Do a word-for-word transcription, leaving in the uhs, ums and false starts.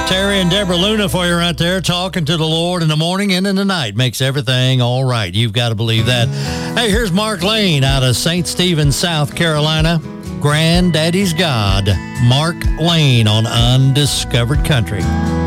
Terry and Deborah Luna for you right there, talking to the Lord in the morning and in the night. Makes everything all right. You've got to believe that. Hey, here's Mark Lane out of Saint Stephen, South Carolina. Granddaddy's God. Mark Lane on Undiscovered Country.